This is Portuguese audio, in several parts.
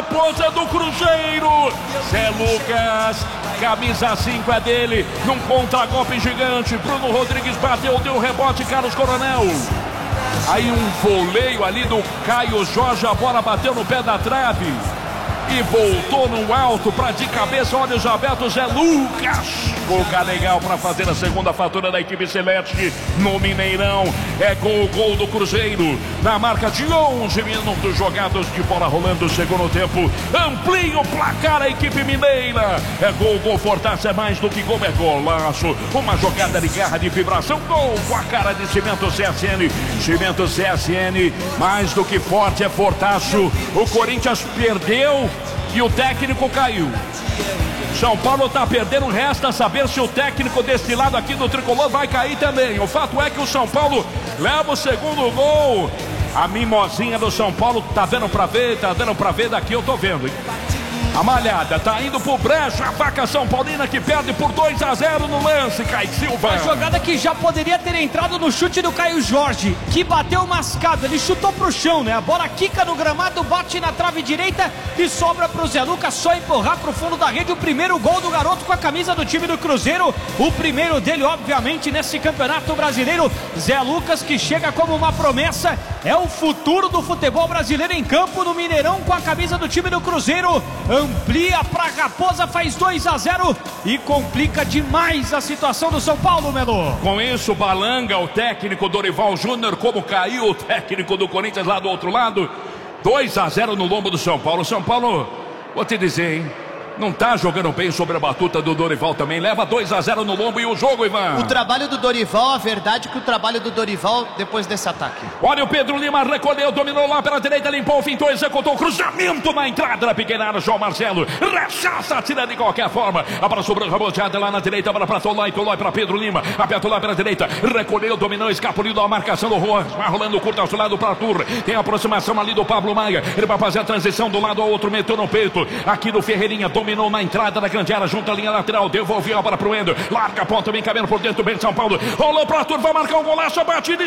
raposa do Cruzeiro. Zé Lucas, camisa 5 é dele, num contra-golpe gigante. Bruno Rodrigues bateu, deu rebote, Carlos Coronel. Aí um voleio ali do Caio Jorge, a bola bateu no pé da trave e voltou no alto para de cabeça, olhos abertos, Zé Lucas. Gol legal para fazer a segunda fatura da equipe celeste no Mineirão. É gol do Cruzeiro na marca de 11 minutos jogados, de bola rolando o segundo tempo. Amplia o placar a equipe mineira. É gol, Fortaço é mais do que gol, é golaço. Uma jogada de garra, de vibração, gol com a cara de Cimento CSN. Cimento CSN, mais do que forte, é Fortaço. O Corinthians perdeu e o técnico caiu. São Paulo está perdendo, resta saber se o técnico deste lado aqui do tricolor vai cair também. O fato é que o São Paulo leva o segundo gol. A mimosinha do São Paulo tá dando para ver, daqui eu tô vendo, hein? A malhada tá indo pro brejo, a vaca São Paulina que perde por 2-0 no lance, Kaique Silva. Uma jogada que já poderia ter entrado no chute do Caio Jorge, que bateu mascado, ele chutou pro chão, né? A bola quica no gramado, bate na trave direita e sobra pro Zé Lucas, só empurrar pro fundo da rede. O primeiro gol do garoto com a camisa do time do Cruzeiro, o primeiro dele, obviamente, nesse campeonato brasileiro. Zé Lucas, que chega como uma promessa, é o futuro do futebol brasileiro em campo no Mineirão com a camisa do time do Cruzeiro. Amplia pra Raposa, faz 2-0 e complica demais a situação do São Paulo, Melo. Com isso, balanga o técnico Dorival Júnior, como caiu o técnico do Corinthians lá do outro lado. 2-0 no lombo do São Paulo. São Paulo, vou te dizer, hein? Não tá jogando bem sobre a batuta do Dorival também. Leva 2-0 no lombo e o jogo, Ivan. O trabalho do Dorival, a verdade é que o trabalho do Dorival depois desse ataque. Olha o Pedro Lima, recolheu, dominou lá pela direita, limpou, fintou, executou, cruzamento na entrada da pequena área. João Marcelo rechaça, tira de qualquer forma. A bola sobrou, reboteada lá na direita, bola pra Tolói para Pedro Lima. Aperta lá pela direita, recolheu, dominou, escapuliu da marcação do Juan. Vai rolando curto ao seu lado para Arthur. Tem a aproximação ali do Pablo Maia. Ele vai fazer a transição do lado ao outro, meteu no peito. Aqui do Ferreirinha, dominou na entrada da grande área, junto à linha lateral, devolveu a bola pro Endo, larga a ponta, vem cabendo por dentro, bem de São Paulo, rolou pra Arthur, vai marcar um golaço, a batida,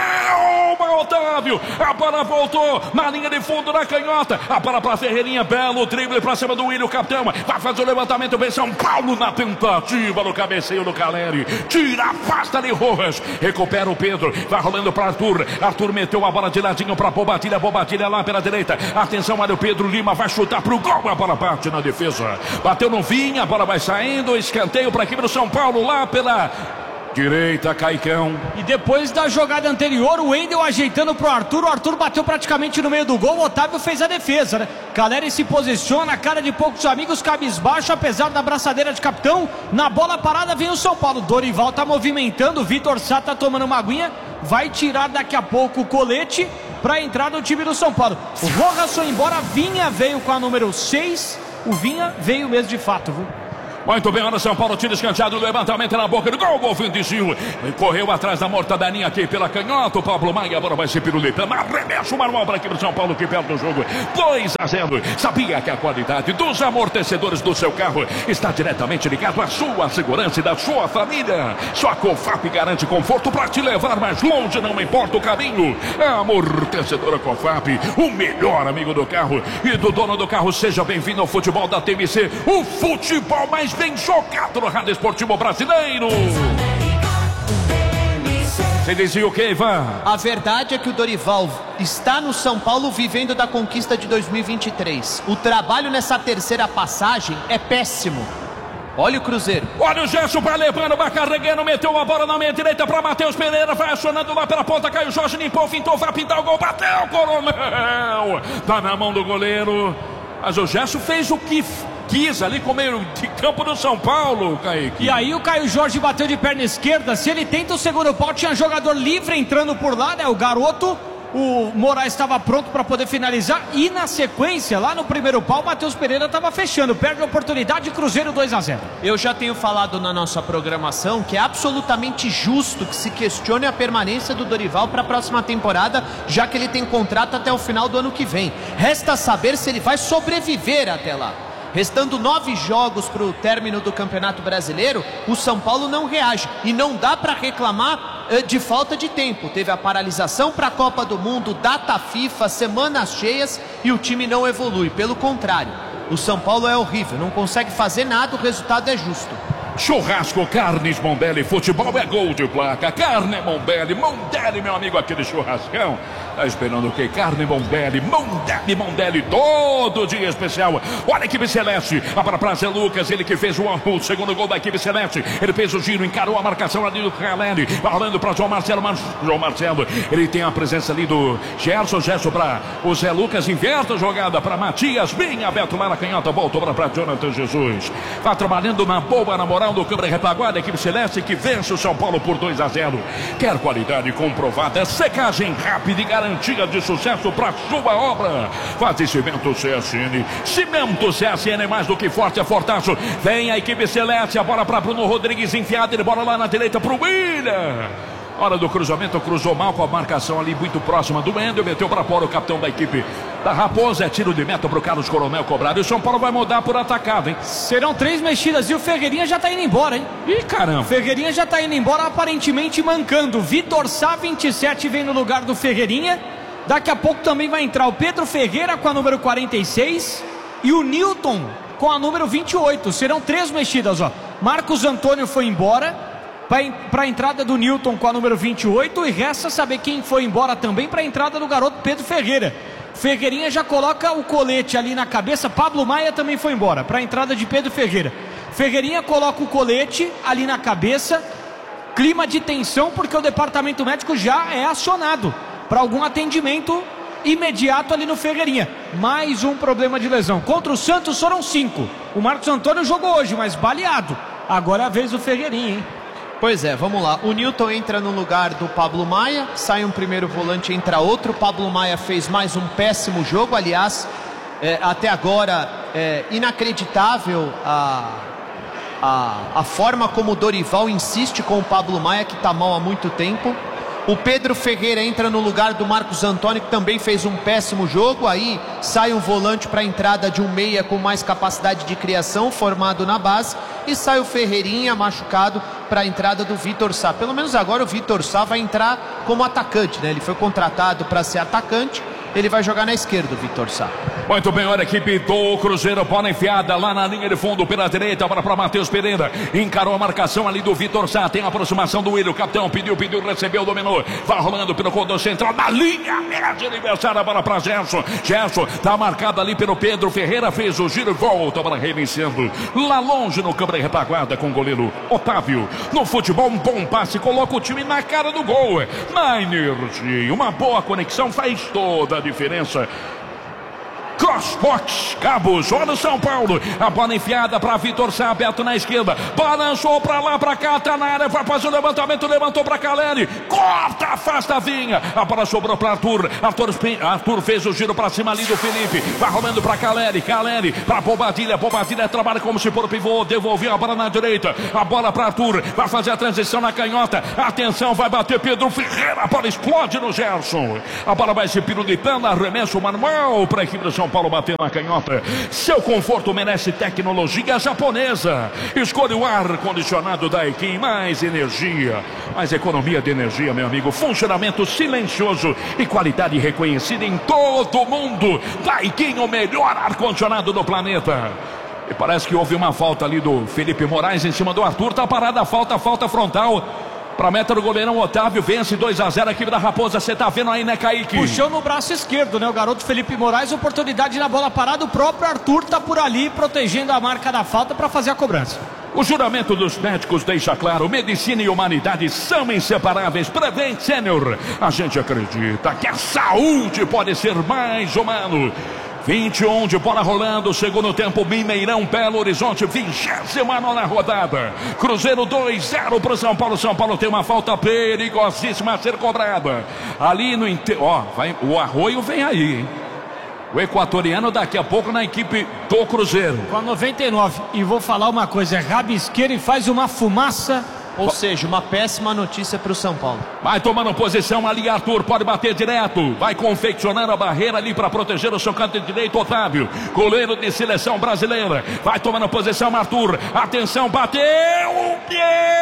espalma Otávio, a bola voltou na linha de fundo da canhota, a bola pra Ferreirinha, belo drible pra cima do Willian, o capitão, vai fazer o levantamento, bem São Paulo na tentativa no cabeceio do Caleri, tira, afasta de Rojas, recupera o Pedro, vai rolando pra Arthur, Arthur meteu a bola de ladinho pra Bobadilha lá pela direita, atenção, olha o Pedro Lima, vai chutar pro gol, a bola parte na defesa. Bateu no Vinha, a bola vai saindo, escanteio para a equipe do São Paulo lá pela direita, Caicão. E depois da jogada anterior, o Wendel ajeitando pro Arthur, o Arthur bateu praticamente no meio do gol, o Otávio fez a defesa, né? Caleri se posiciona, cara de poucos amigos, cabisbaixo, apesar da braçadeira de capitão. Na bola parada vem o São Paulo, Dorival tá movimentando, o Vitor Sá tá tomando uma aguinha, vai tirar daqui a pouco o colete para entrar no time do São Paulo. O Rojas foi embora, Vinha veio com a número 6. O Vinha veio mesmo de fato, viu? Muito bem, olha São Paulo, tiro escanteado, levantamento na boca do gol, gol Vinicius. Correu atrás da mortadaninha aqui pela canhota, o Pablo Maia, agora vai ser pirulita. Arremesso manual para a equipe do São Paulo que perde o jogo. 2-0. Sabia que a qualidade dos amortecedores do seu carro está diretamente ligado à sua segurança e da sua família. Só a Confap garante conforto para te levar mais longe, não importa o caminho. A amortecedora Confap, o melhor amigo do carro e do dono do carro. Seja bem-vindo ao futebol da TMC, o futebol mais bem jogado no rádio esportivo brasileiro. Você dizia o que, Ivan? A verdade é que o Dorival está no São Paulo vivendo da conquista de 2023. O trabalho nessa terceira passagem é péssimo. Olha o Cruzeiro. Olha o Gerson, vai levando, vai carregando, meteu a bola na meia direita para Matheus Pereira, vai acionando lá pela ponta, Caio Jorge limpou, fintou, vai pintar o gol, bateu, Coronel. Tá na mão do goleiro. Mas o Gerson fez o que quis ali com o meio de campo do São Paulo, Kaique. E aí o Caio Jorge bateu de perna esquerda. Se ele tenta o segundo pau, tinha jogador livre entrando por lá, né? O garoto, o Moraes estava pronto para poder finalizar. E na sequência, lá no primeiro pau, o Matheus Pereira estava fechando. Perde a oportunidade, Cruzeiro 2-0. Eu já tenho falado na nossa programação que é absolutamente justo que se questione a permanência do Dorival para a próxima temporada, já que ele tem contrato até o final do ano que vem. Resta saber se ele vai sobreviver até lá. Restando 9 jogos para o término do Campeonato Brasileiro, o São Paulo não reage. E não dá para reclamar de falta de tempo. Teve a paralisação para a Copa do Mundo, data FIFA, semanas cheias e o time não evolui. Pelo contrário, o São Paulo é horrível, não consegue fazer nada, o resultado é justo. Churrasco Carnes Mondelli, futebol é gol de placa. Carne Mondelli, meu amigo, aquele churrascão. Tá esperando o quê? Carne Mondelli, todo dia especial. Olha a equipe celeste, a bola pra Zé Lucas, ele que fez o segundo gol da equipe celeste. Ele fez o giro, encarou a marcação ali do Caleri, rolando pra João Marcelo, ele tem a presença ali do Gerson pra o Zé Lucas, inverte a jogada pra Matias, bem aberto lá na canhota, voltou pra Jonathan Jesus. Tá trabalhando na boa, na moral do câmera retaguarda, a equipe celeste que vence o São Paulo por 2-0. Quer qualidade comprovada, secagem rápida e garantia de sucesso para sua obra. Faz cimento CSN. Cimento CSN é mais do que forte, é fortaço. Vem a equipe celeste, a bola para Bruno Rodrigues enfiada, ele bola lá na direita para o William. Hora do cruzamento, cruzou mal com a marcação ali muito próxima do Wendel, meteu para fora o capitão da equipe da Raposa, é tiro de meta para o Carlos Coronel cobrar, e o São Paulo vai mudar por atacado, hein? Serão 3 mexidas e o Ferreirinha já tá indo embora, hein? Ih, caramba! Ferreirinha já tá indo embora, aparentemente mancando. Vitor Sá, 27, vem no lugar do Ferreirinha. Daqui a pouco também vai entrar o Pedro Ferreira com a número 46 e o Newton com a número 28. Serão 3 mexidas, ó. Marcos Antônio foi embora para a entrada do Newton com a número 28 e resta saber quem foi embora também para a entrada do garoto Pedro Ferreira. Ferreirinha já coloca o colete ali na cabeça. Pablo Maia também foi embora para a entrada de Pedro Ferreira. Ferreirinha coloca o colete ali na cabeça, clima de tensão porque o departamento médico já é acionado para algum atendimento imediato ali no Ferreirinha. Mais um problema de lesão. Contra o Santos foram 5. O Marcos Antônio jogou hoje, mas baleado. Agora é a vez do Ferreirinha, hein? Pois é, vamos lá. O Newton entra no lugar do Pablo Maia, sai um primeiro volante, entra outro. O Pablo Maia fez mais um péssimo jogo, aliás, até agora inacreditável a forma como o Dorival insiste com o Pablo Maia, que está mal há muito tempo. O Pedro Ferreira entra no lugar do Marcos Antônio, que também fez um péssimo jogo. Aí sai um volante para a entrada de um meia com mais capacidade de criação, formado na base. E sai o Ferreirinha machucado para a entrada do Vitor Sá. Pelo menos agora o Vitor Sá vai entrar como atacante, né? Ele foi contratado para ser atacante. Ele vai jogar na esquerda, o Vitor Sá. Muito bem, olha a equipe do Cruzeiro, bola enfiada lá na linha de fundo pela direita, bola para Matheus Pereira, encarou a marcação ali do Vitor Sá, tem a aproximação do Willian, o capitão pediu, recebeu, dominou, vai rolando pelo corredor central, na linha, de aniversário, a bola para Gerson, tá marcado ali pelo Pedro Ferreira, fez o giro e volta para reiniciando, lá longe no câmera retaguarda com o goleiro Otávio. No futebol, um bom passe, coloca o time na cara do gol, na energia, uma boa conexão faz toda a diferença. Crossbox, Cabos, olha o São Paulo, a bola enfiada para Vitor Sá, aberto na esquerda, balançou para lá, para cá, tá na área, vai fazer o levantamento, levantou para Caleri, corta, afasta a vinha, a bola sobrou para Arthur fez o giro para cima ali do Felipe, vai rolando para Caleri para Bobadilha trabalha como se for pivô, devolveu a bola na direita, a bola para Arthur, vai fazer a transição na canhota, atenção, vai bater Pedro Ferreira, a bola explode no Gerson, a bola vai se pirulitando, arremesso manual para a equipe do São Paulo bater na canhota. Seu conforto merece tecnologia japonesa. Escolha o ar condicionado Daikin, mais energia, mais economia de energia, meu amigo. Funcionamento silencioso e qualidade reconhecida em todo o mundo. Daikin, o melhor ar condicionado do planeta. E parece que houve uma falta ali do Felipe Moraes em cima do Arthur. Tá parada a falta frontal para a meta do goleirão. Otávio vence 2-0 a equipe da Raposa. Você tá vendo aí, né, Kaique? Puxou no braço esquerdo, né? O garoto Felipe Moraes, oportunidade na bola parada. O próprio Arthur tá por ali protegendo a marca da falta para fazer a cobrança. O juramento dos médicos deixa claro: medicina e humanidade são inseparáveis. Prevent Senior, a gente acredita que a saúde pode ser mais humano. 21 de bola rolando, segundo tempo, Mineirão, Belo Horizonte, 29ª rodada. Cruzeiro 2-0 para o São Paulo. São Paulo tem uma falta perigosíssima a ser cobrada. Ali no o Arroio vem aí, hein? O equatoriano daqui a pouco na equipe do Cruzeiro. Com a 99. E vou falar uma coisa, é rabisqueiro e faz uma fumaça. Ou seja, uma péssima notícia para o São Paulo. Vai tomando posição ali, Arthur, pode bater direto. Vai confeccionando a barreira ali para proteger o seu canto direito, Otávio, goleiro de seleção brasileira. Vai tomando posição, Arthur. Atenção, bateu o pé.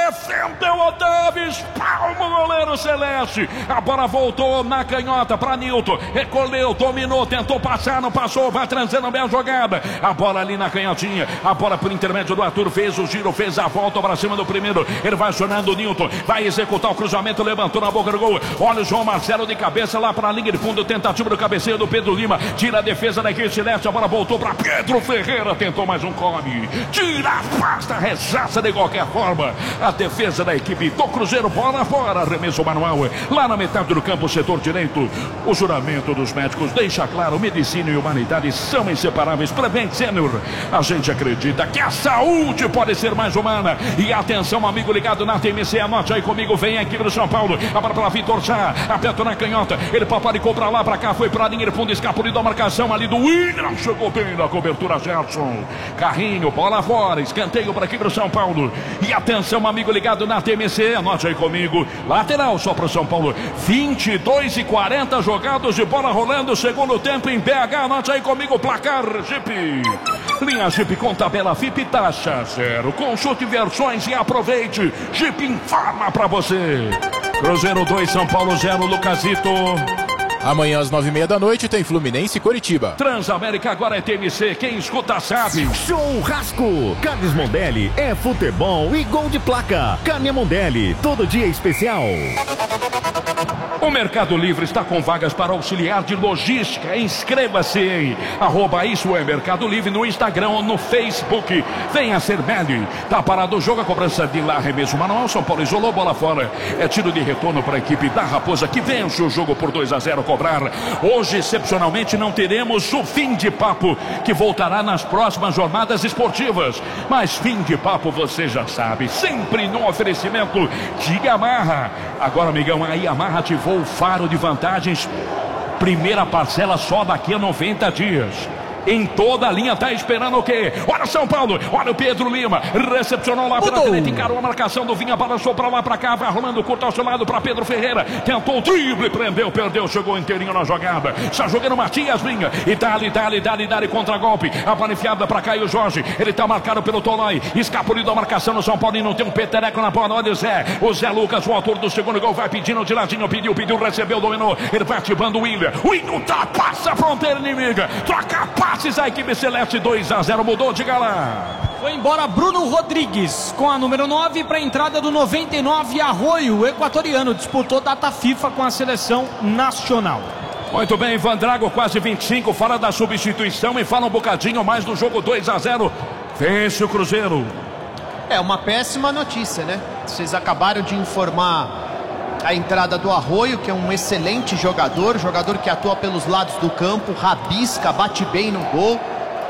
defendeu Otávio, palma o goleiro Celeste. A bola voltou na canhota para Nilton, recolheu, dominou, tentou passar, não passou, vai transando bem a jogada. A bola ali na canhotinha, a bola por intermédio do Arthur, fez o giro, fez a volta para cima do primeiro. Ele vai acionando o Nilton, vai executar o cruzamento, levantou na boca do gol. Olha o João Marcelo de cabeça lá para a linha de fundo, tentativa do cabeceio do Pedro Lima, tira a defesa da equipe celeste, a bola voltou para Pedro Ferreira, tentou mais um come, tira, afasta, rechaça de qualquer forma a defesa da equipe do Cruzeiro, bola fora, arremesso manual lá na metade do campo, setor direito. O juramento dos médicos deixa claro, medicina e humanidade são inseparáveis. Prevent Senior, a gente acredita que a saúde pode ser mais humana. E atenção, amigo ligado na TMC, anote aí comigo, vem a equipe do São Paulo, a bola para Vitor Sá, aperta na canhota, ele paparicou para lá, para cá, foi para a linha de fundo, escapuliu a marcação ali do William, chegou bem na cobertura, Gerson, carrinho, bola fora, escanteio para a equipe do São Paulo. E atenção, amigo ligado na TMC, anote aí comigo, lateral só para o São Paulo, 22:40 jogados de bola rolando, segundo tempo em BH, anote aí comigo, placar Jeep. Linha Jeep com tabela FIP, taxa zero. Consulte versões e aproveite. Jeep informa pra você. Cruzeiro 2, São Paulo 0, Lucasito. Amanhã às 9:30 da noite tem Fluminense e Coritiba. Transamérica agora é TMC, quem escuta sabe. Churrasco, Carnes Mondelli, é futebol e gol de placa. Carne Mondelli, todo dia especial. O Mercado Livre está com vagas para auxiliar de logística. Inscreva-se em @isso é Mercado Livre no Instagram ou no Facebook. Venha ser Meli. Tá parado o jogo, a cobrança de lá, arremesso manual. São Paulo isolou, bola fora. É tiro de retorno para a equipe da Raposa, que vence o jogo por 2-0 cobrar. Hoje, excepcionalmente, não teremos o fim de papo, que voltará nas próximas jornadas esportivas. Mas fim de papo, você já sabe, sempre no oferecimento de Yamaha. Agora, amigão, a Yamaha ativou o faro de vantagens. Primeira parcela só daqui a 90 dias. Em toda a linha, tá esperando o quê? Olha o São Paulo, olha o Pedro Lima, recepcionou lá pela direita, encarou a marcação do Vinha, balançou pra lá, pra cá, vai rolando curto ao seu lado pra Pedro Ferreira, tentou o drible, prendeu, perdeu, chegou inteirinho na jogada, está jogando Matias Vinha, e dá-lhe contra-golpe, a bola enfiada pra Caio Jorge, ele tá marcado pelo Tolói, escapulido a marcação no São Paulo e não tem um petereco na bola, olha o Zé Lucas, o autor do segundo gol, vai pedindo de ladinho, pediu, recebeu, dominou, ele vai ativando o William ultrapassa a fronteira inimiga, troca a passa, a equipe celeste 2-0, mudou de galã. Foi embora Bruno Rodrigues com a número 9 para a entrada do 99, Arroio, o equatoriano, disputou data FIFA com a seleção nacional. Muito bem, Vandrago, quase 25, fala da substituição e fala um bocadinho mais do jogo 2-0. Vence o Cruzeiro. É uma péssima notícia, né? Vocês acabaram de informar a entrada do Arroio, que é um excelente jogador que atua pelos lados do campo, rabisca, bate bem no gol.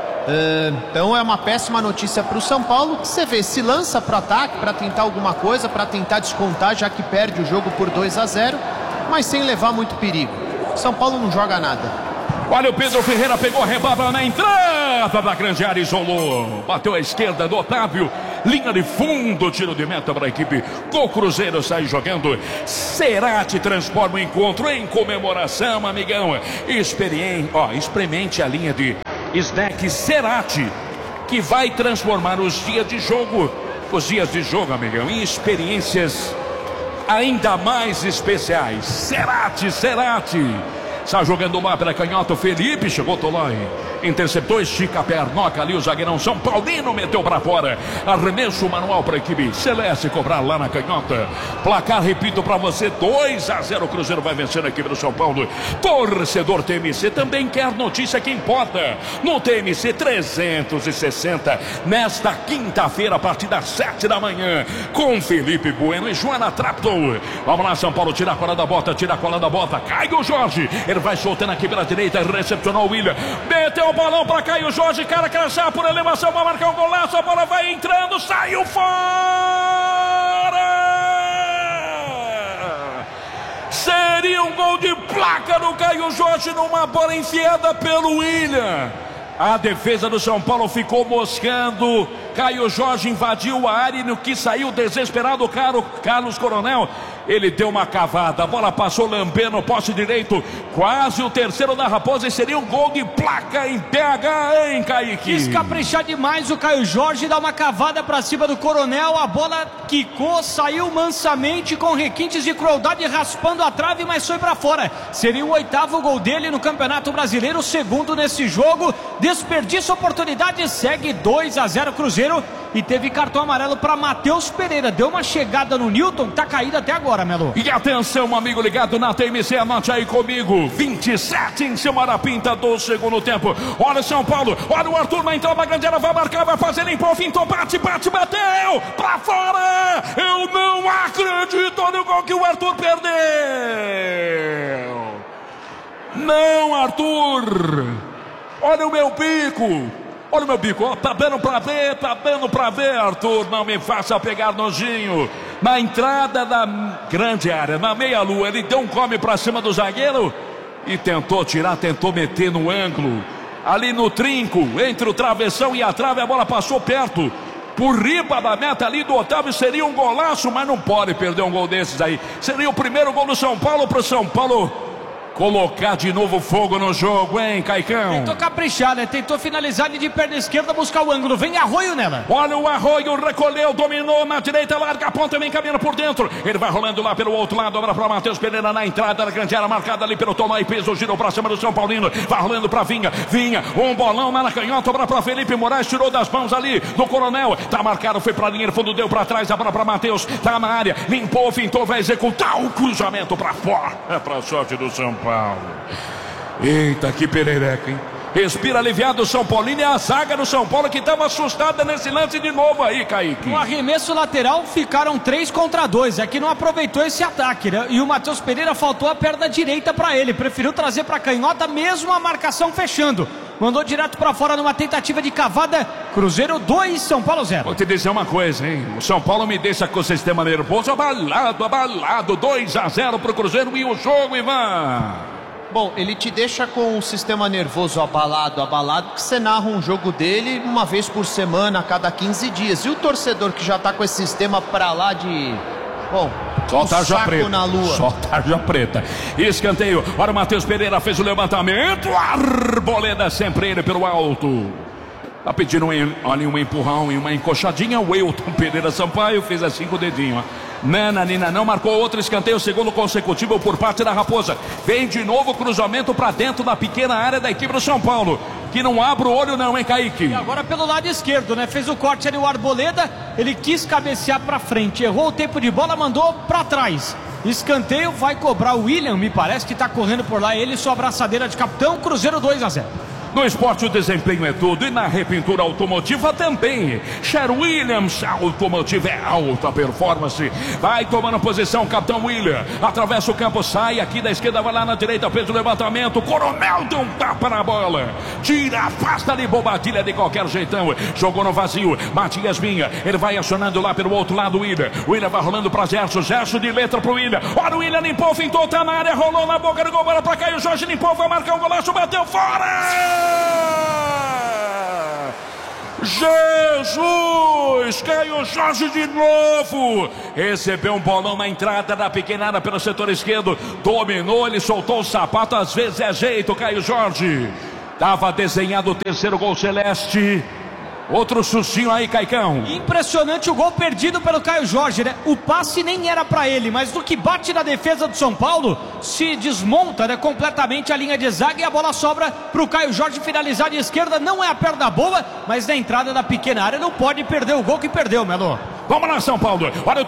Então é uma péssima notícia para o São Paulo, que você vê, se lança para o ataque, para tentar alguma coisa, para tentar descontar, já que perde o jogo por 2-0, mas sem levar muito perigo. São Paulo não joga nada. Olha o Pedro Ferreira, pegou a rebaba na entrada da grande área, isolou, bateu à esquerda do Otávio, linha de fundo, tiro de meta para a equipe do Cruzeiro, sai jogando. Cerati transforma o encontro em comemoração, amigão. Experimente a linha de snack Cerati, que vai transformar os dias de jogo, amigão, em experiências ainda mais especiais. Cerati. Está jogando lá pela canhota, o Felipe, chegou Tolói, interceptou, estica a pernoca ali, o zagueirão São Paulino meteu para fora, arremesso manual para a equipe celeste cobrar lá na canhota. Placar, repito para você, 2-0, o Cruzeiro vai vencer a equipe do São Paulo. Torcedor TMC também quer notícia que importa. No TMC 360, nesta quinta-feira, a partir das 7 da manhã, com Felipe Bueno e Joana Trapton. Vamos lá, São Paulo, tira a cola da bota, Caio Jorge, ele vai soltando aqui pela direita, recepcionou o William, meteu o balão para Caio Jorge, cara crachá por elevação, vai marcar um golaço, a bola vai entrando, saiu fora! Seria um gol de placa do Caio Jorge numa bola enfiada pelo William. A defesa do São Paulo ficou moscando. Caio Jorge invadiu a área e no que saiu desesperado o Carlos Coronel. Ele deu uma cavada, a bola passou lambendo no poste direito, quase o terceiro da Raposa, e seria um gol de placa em PH, hein, Kaique? Quis caprichar demais o Caio Jorge, dá uma cavada pra cima do Coronel, a bola quicou, saiu mansamente com requintes de crueldade, raspando a trave, mas foi pra fora. Seria o 8º gol dele no Campeonato Brasileiro, o 2º nesse jogo. Desperdiça oportunidade, segue 2-0 Cruzeiro. E teve cartão amarelo para Matheus Pereira. Deu uma chegada no Newton, tá caído até agora, Melo. E atenção, amigo ligado na TMC, anote aí comigo. 27 em cima da pinta do segundo tempo. Olha o São Paulo, olha o Arthur na entrada da grande área, vai marcar, vai fazer, limpou, fintou, bateu pra fora. Eu não acredito no gol que o Arthur perdeu. Não, Arthur. Olha o meu bico. Olha o meu bico, ó, tá dando pra ver, Arthur, não me faça pegar nojinho. Na entrada da grande área, na meia-lua, ele deu um come pra cima do zagueiro e tentou tirar, tentou meter no ângulo. Ali no trinco, entre o travessão e a trave, a bola passou perto. Por riba da meta ali do Otávio, seria um golaço, mas não pode perder um gol desses aí. Seria o primeiro gol do São Paulo pro São Paulo colocar de novo fogo no jogo, hein, Caicão? Tentou caprichar, né? Tentou finalizar de perna esquerda, buscar o ângulo. Vem Arroio nela. Olha o Arroio, recolheu, dominou na direita, larga a ponta, vem caminhando por dentro. Ele vai rolando lá pelo outro lado, obra para Matheus Pereira na entrada da grande área, marcada ali pelo Tomás Peso, girou pra cima do São Paulino. Vai rolando pra Vinha, um bolão lá na canhota, obra pra Felipe Moraes, tirou das mãos ali do Coronel. Tá marcado, foi pra linha de fundo, deu pra trás, a bola pra Matheus, tá na área, limpou, fintou, vai executar o cruzamento pra fora. É pra sorte do São Paulo. Eita, que perereca, hein? Respira aliviado o São Paulino, e a zaga do São Paulo que estava assustada nesse lance de novo aí, Kaique. No arremesso lateral ficaram 3 contra 2, é que não aproveitou esse ataque, né? E o Matheus Pereira faltou a perna direita para ele, preferiu trazer para canhota mesmo a marcação fechando. Mandou direto para fora numa tentativa de cavada. Cruzeiro 2, São Paulo 0. Vou te dizer uma coisa, hein? O São Paulo me deixa com o sistema nervoso abalado. 2-0 pro Cruzeiro e o jogo, Ivan. Bom, ele te deixa com o sistema nervoso abalado, que você narra um jogo dele uma vez por semana, a cada 15 dias. E o torcedor que já tá com esse sistema pra lá de... Bom, só tarja preta. Na lua. Só tarja preta. Escanteio. Olha o Matheus Pereira, fez o levantamento. Arboleda sempre ele pelo alto. Tá pedindo um empurrão e uma encoxadinha. O Elton Pereira Sampaio fez assim com o dedinho, ó. Nananina não marcou outro escanteio, segundo consecutivo por parte da Raposa. Vem de novo o cruzamento para dentro da pequena área da equipe do São Paulo, que não abre o olho não, hein, Kaique? E agora pelo lado esquerdo, né? Fez o corte ali o Arboleda, ele quis cabecear para frente, errou o tempo de bola, mandou para trás. Escanteio, vai cobrar o William, me parece que tá correndo por lá, ele, sua abraçadeira de capitão. Cruzeiro 2-0. No esporte o desempenho é tudo e na repintura automotiva também. Sher Williams, automotiva é alta performance. Vai tomando posição, capitão William. Atravessa o campo, sai aqui da esquerda, vai lá na direita, fez o levantamento. Coronel deu um tapa na bola. Tira, afasta ali, Bobadilha de qualquer jeitão. Jogou no vazio, Matias Vinha. Ele vai acionando lá pelo outro lado, William. William vai rolando pra Gerson de letra pro William. Olha o William, limpou, fintou, tá na área, rolou na boca do gol, bola pra Caio Jorge, limpou, vai marcar um golaço, bateu fora! Jesus! Caio Jorge de novo recebeu um bolão na entrada da pequena área pelo setor esquerdo, dominou, ele soltou o sapato, às vezes é jeito. Caio Jorge estava desenhado o terceiro gol celeste. Outro sustinho aí, Caicão. Impressionante o gol perdido pelo Caio Jorge, né? O passe nem era pra ele, mas do que bate na defesa do São Paulo, se desmonta, né, completamente a linha de zaga, e a bola sobra pro Caio Jorge finalizar de esquerda. Não é a perna boa, mas na entrada da pequena área não pode perder o gol que perdeu, Melo. Vamos lá, São Paulo. Olha o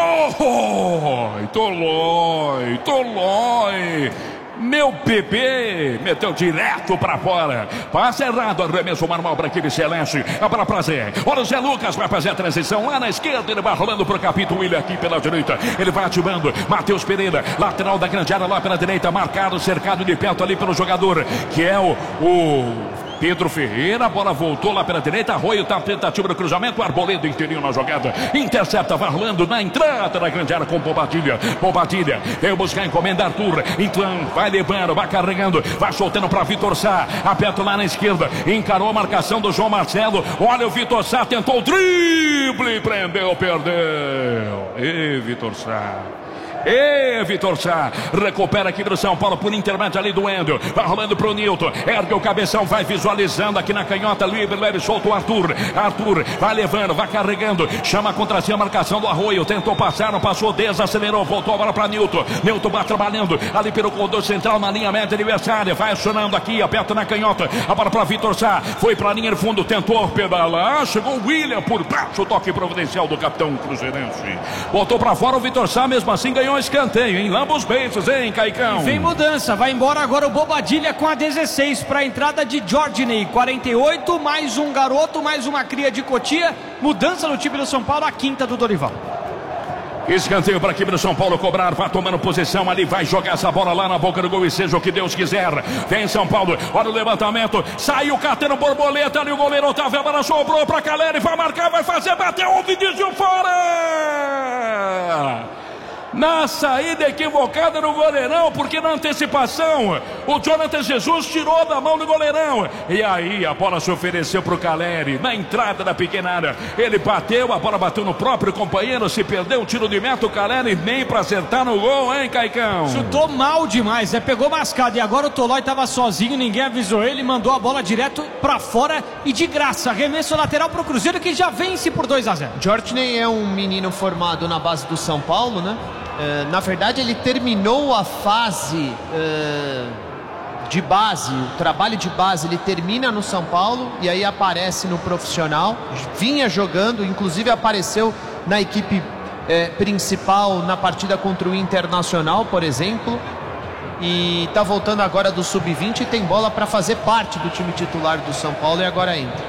Tolói. Meu bebê meteu direto pra fora. Passe errado, arremesso manual pra equipe celeste. É para prazer. Olha o Zé Lucas, vai fazer a transição lá na esquerda. Ele vai rolando pro capítulo William aqui pela direita. Ele vai ativando. Matheus Pereira, lateral da grande área lá pela direita. Marcado, cercado de perto ali pelo jogador, que é o Pedro Ferreira. A bola voltou lá pela direita. Arroio tá tentativa do cruzamento. Arboleda inteirinho na jogada. Intercepta, vai rolando na entrada da grande área com Bobadilha. Veio buscar, encomenda Arthur. Então vai levando, vai carregando, vai soltando para Vitor Sá. Aperta lá na esquerda. Encarou a marcação do João Marcelo. Olha o Vitor Sá, tentou o drible. Prendeu, perdeu. E Vitor Sá. Vitor Sá recupera aqui do São Paulo por intermédio ali do Wendel. Vai rolando pro Nilton. Ergue o cabeção, vai visualizando aqui na canhota. Livre, leve, solta o Arthur. Arthur vai levando, vai carregando. Chama contra si a marcação do Arroio. Tentou passar, não passou, desacelerou. Voltou agora para Nilton. Nilton vai trabalhando ali pelo corredor central na linha média adversária. Vai acionando aqui, aperta na canhota. Agora para Vitor Sá. Foi para a linha de fundo, tentou pedalar. Chegou o William por baixo. O toque providencial do capitão cruzeirense. Voltou para fora o Vitor Sá, mesmo assim ganhou escanteio, hein? Lamba os beijos, hein, Caicão? E vem mudança, vai embora agora o Bobadilha com a 16 para a entrada de Jorginho, 48, mais um garoto, mais uma cria de Cotia. Mudança no time do São Paulo, a quinta do Dorival. Escanteio para a equipe do São Paulo cobrar, vai tomando posição ali, vai jogar essa bola lá na boca do gol e seja o que Deus quiser. Vem São Paulo, olha o levantamento, saiu catando borboleta ali, o goleiro Otávio, a bola sobrou para Caleri, vai marcar, vai fazer, bateu, o Vinícius fora! Na saída equivocada no goleirão, porque na antecipação o Jonathan Jesus tirou da mão do goleirão. E aí a bola se ofereceu para o Caleri, na entrada da pequena área. Ele bateu, a bola bateu no próprio companheiro, se perdeu o tiro de meta, o Caleri nem para acertar no gol, hein, Caicão? Chutou mal demais, pegou mascado e agora o Tolói estava sozinho, ninguém avisou ele, mandou a bola direto para fora e de graça. Arremesso lateral para o Cruzeiro que já vence por 2-0. Jorginho é um menino formado na base do São Paulo, né? Na verdade ele terminou a fase de base, o trabalho de base ele termina no São Paulo e aí aparece no profissional, vinha jogando, inclusive apareceu na equipe principal na partida contra o Internacional, por exemplo, e está voltando agora do Sub-20 e tem bola para fazer parte do time titular do São Paulo e agora entra.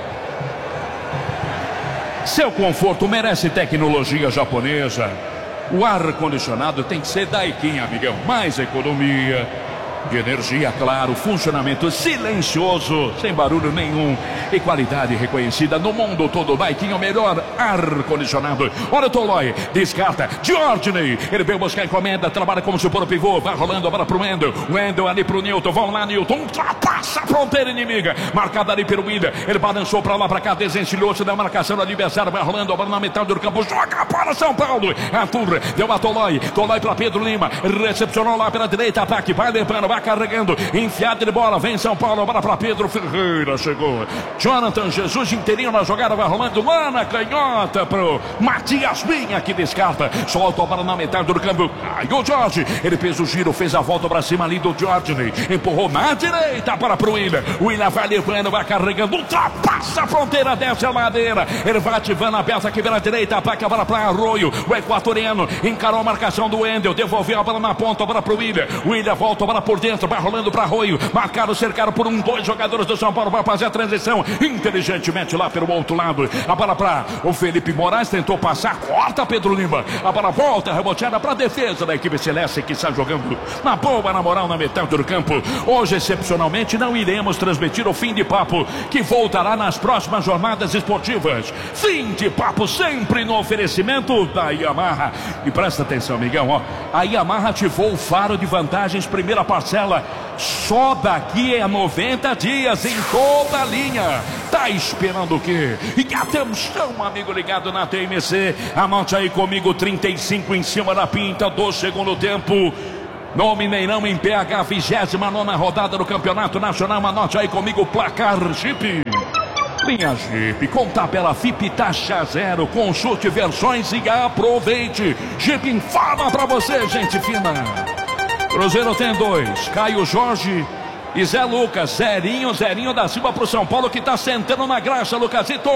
Seu conforto merece tecnologia japonesa. O ar-condicionado tem que ser Daikin, amigão. Mais economia de energia, claro. Funcionamento silencioso, sem barulho nenhum. E qualidade reconhecida no mundo todo. Daikin é o melhor ar-condicionado. Olha o Tolói, descarta. Jorginho, ele veio buscar a encomenda. Trabalha como se for o pivô. Vai rolando agora pro Wendel. Wendel ali pro Nilton. Vamos lá, Nilton. Ultrapassa a fronteira inimiga. Marcada ali pelo William. Ele balançou pra lá, pra cá. Desencilhou-se da marcação do adversário. Vai rolando agora na metade do campo. Joga para São Paulo. Arthur deu a Tolói. Tolói pra Pedro Lima. Recepcionou lá pela direita. Ataque. Vai levando. Vai carregando. Enfiada de bola. Vem São Paulo. Bola pra Pedro Ferreira. Chegou Jonathan Jesus inteirinho na jogada, vai rolando lá na canhota pro Matias Vinha que descarta, solta a bola na metade do campo. Aí o Jorge, ele fez o giro, fez a volta pra cima ali do Jorginho, empurrou na direita para pro William. O William vai levando, vai carregando, ultrapassa a fronteira, desce a ladeira, ele vai ativando a peça aqui pela direita, ataca a bola para Arroio, o equatoriano encarou a marcação do Wendel, devolveu a bola na ponta, a bola pro William. O William volta a bola por dentro, vai rolando para Arroio, marcado, cercado por dois jogadores do São Paulo, vai fazer a transição inteligentemente lá pelo outro lado. A bola para o Felipe Moraes, tentou passar, corta Pedro Lima. A bola volta, reboteada para a defesa da equipe celeste que está jogando na boa, na moral, na metade do campo. Hoje, excepcionalmente, não iremos transmitir o Fim de Papo, que voltará nas próximas jornadas esportivas. Fim de Papo sempre no oferecimento da Yamaha. E presta atenção, amigão, ó. A Yamaha ativou o faro de vantagens, primeira parcela só daqui a 90 dias em toda a linha. Tá esperando o quê? E atenção, amigo ligado na TMC. Anote aí comigo, 35 em cima da pinta do segundo tempo. No Mineirão em PH, 29ª rodada do Campeonato Nacional. Anote aí comigo o placar Jeep. Linha Jeep, com tabela FIP taxa zero. Consulte versões e aproveite. Jeep informa pra você, gente fina. Cruzeiro tem 2, Caio Jorge e Zé Lucas. Zerinho da Silva pro São Paulo que tá sentando na graxa, Lucasito.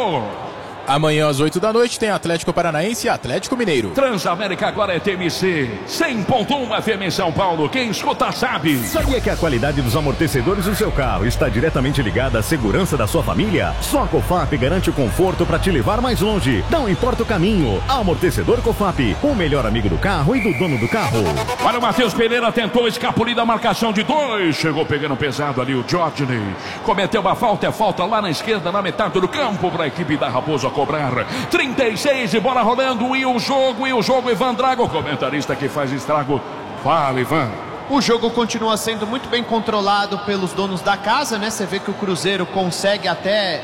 Amanhã às 8 da noite tem Atlético Paranaense e Atlético Mineiro. Transamérica agora é TMC 100.1 FM em São Paulo. Quem escuta sabe. Sabia que a qualidade dos amortecedores do seu carro está diretamente ligada à segurança da sua família? Só a Cofap garante o conforto para te levar mais longe. Não importa o caminho. Amortecedor Cofap, o melhor amigo do carro e do dono do carro. Olha, o Matheus Pereira tentou escapulir da marcação de 2. Chegou pegando pesado ali o Jorginho. Cometeu uma falta, é falta lá na esquerda, na metade do campo para a equipe da Raposa cobrar. 36 e bola rolando. E o jogo, Ivan Drago, comentarista que faz estrago. Fala, Ivan. O jogo continua sendo muito bem controlado pelos donos da casa, né? Você vê que o Cruzeiro consegue até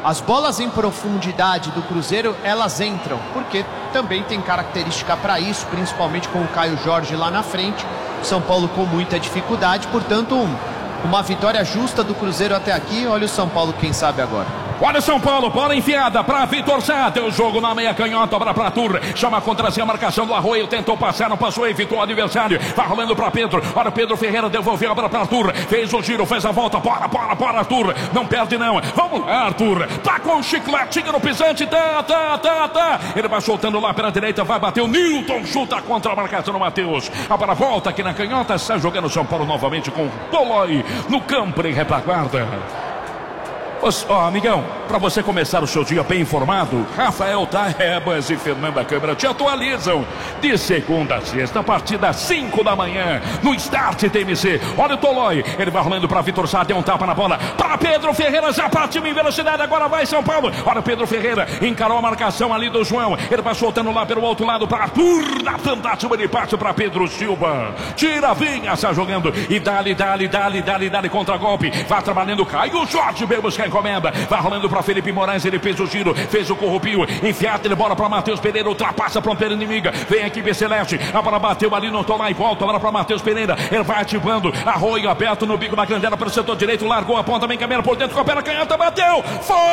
As bolas em profundidade do Cruzeiro, elas entram, porque também tem característica para isso, principalmente com o Caio Jorge lá na frente. São Paulo com muita dificuldade, portanto, uma vitória justa do Cruzeiro até aqui. Olha o São Paulo, quem sabe agora. Olha o São Paulo, bola enfiada para Vitor Sá. Tem o jogo na meia canhota, obra para Tur. Chama contra si a marcação do Arroio. Tentou passar, não passou, evitou o adversário. Vai rolando para Pedro. Olha o Pedro Ferreira, devolveu a bola para Arthur. Fez o giro, fez a volta. Bora, Arthur. Não perde não. Vamos lá, Arthur. Tá com um chicletinho no pisante. Tá. Ele vai soltando lá pela direita. Vai bater o Nilton. Chuta contra a marcação do Matheus. A bola volta aqui na canhota. Está jogando o São Paulo novamente com Tolói no campo em retaguarda. Amigão, para você começar o seu dia bem informado, Rafael Taebas e Fernanda Câmara te atualizam de segunda a sexta, a partir das 5 da manhã, no Start TMC. Olha o Tolói, ele vai rolando para Vitor Sá, deu um tapa na bola, para Pedro Ferreira, já partiu em velocidade, agora vai São Paulo. Olha o Pedro Ferreira, encarou a marcação ali do João, ele vai soltando lá pelo outro lado para Arthur, na tentativa de passe para Pedro Silva. Tira, vinha, está jogando, e dali contra golpe, vai trabalhando, Caio Jorge, vem buscar encomenda, vai rolando para Felipe Moraes, ele fez o giro, fez o corrupio, enfiado, ele bola para Matheus Pereira, ultrapassa a fronteira inimiga, vem aqui Celeste, a bola bateu ali no Tolá e volta, bola para Matheus Pereira, ele vai ativando, Arroio aberto no bico da grandela pelo setor direito, largou a ponta, vem caminhando por dentro, com a perna canhota, bateu,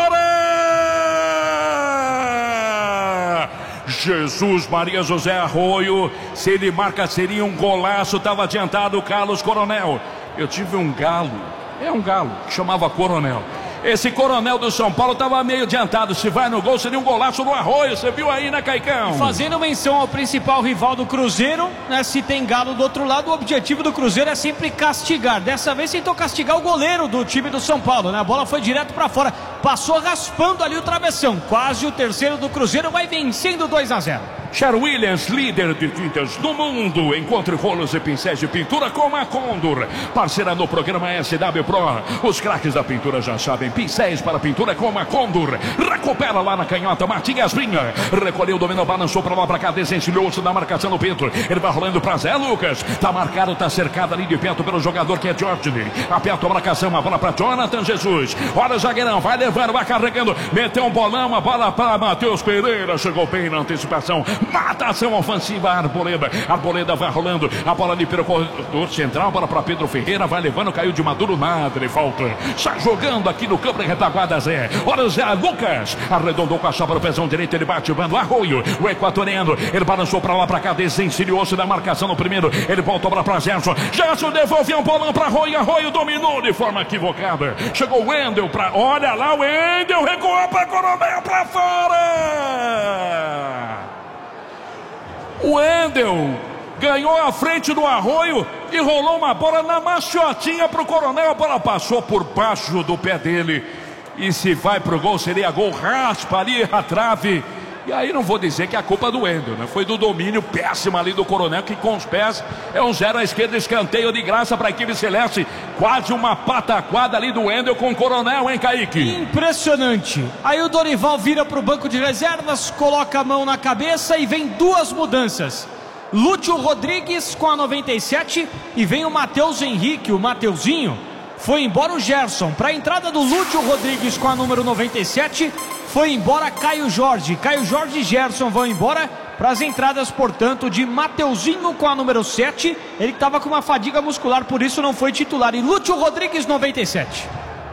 fora! Jesus Maria José Arroio, se ele marca seria um golaço, estava adiantado o Carlos Coronel. Eu tive um galo, que chamava Coronel. Esse Coronel do São Paulo estava meio adiantado. Se vai no gol, seria um golaço do Arroio. Você viu aí, né, Caicão? Fazendo menção ao principal rival do Cruzeiro, né? Se tem galo do outro lado, o objetivo do Cruzeiro é sempre castigar. Dessa vez tentou castigar o goleiro do time do São Paulo, né? A bola foi direto para fora. Passou raspando ali o travessão. Quase o terceiro do Cruzeiro, vai vencendo 2-0. Cher Williams, líder de tintas do mundo. Encontre rolos e pincéis de pintura com a Condor. Parceira no programa SW Pro. Os craques da pintura já sabem. Pincéis para pintura com a Condor. Recupera lá na canhota. Martinhas Vinha. Recolheu, dominou, balançou para lá para cá. Desencilhou-se na marcação do Pedro. Ele vai rolando para Zé Lucas. Tá marcado, tá cercado ali de perto pelo jogador que é Jorge. Aperta a marcação. A bola para Jonathan Jesus. Olha o zagueirão. Vai levando, vai carregando. Meteu um bolão. A bola para Matheus Pereira. Chegou bem na antecipação. Matação ofensiva, Arboleda vai rolando, a bola ali pelo corredor central, bola para Pedro Ferreira, vai levando, caiu de Maduro, nada, ele falta, está jogando aqui no campo em retaguarda Zé, olha o Zé Lucas, arredondou com a chapa no pezão direito, ele vai ativando Arroio, o equatoriano, ele balançou para lá, para cá, desencilhou-se da marcação no primeiro, ele voltou para Gerson devolveu um bolão para Arroio dominou de forma equivocada, chegou o Wendel olha lá, o Wendel recuou para Coronel, para fora! O Wendel ganhou a frente do Arroio e rolou uma bola na machiotinha para o Coronel. A bola passou por baixo do pé dele. E se vai para o gol, seria gol, raspa ali a trave. E aí não vou dizer que é a culpa do Wendel, né? Foi do domínio péssimo ali do Coronel, que com os pés é um 0 à esquerda, escanteio de graça para a equipe celeste. Quase uma pataquada ali do Wendel com o Coronel, hein, Kaique? Impressionante. Aí o Dorival vira para o banco de reservas, coloca a mão na cabeça e vem duas mudanças. Lúcio Rodrigues com a 97 e vem o Matheus Henrique, o Mateuzinho. Foi embora o Gerson. Para a entrada do Lúcio Rodrigues com a número 97, foi embora Caio Jorge. Caio Jorge e Gerson vão embora para as entradas, portanto, de Mateuzinho com a número 7. Ele estava com uma fadiga muscular, por isso não foi titular. E Lúcio Rodrigues, 97.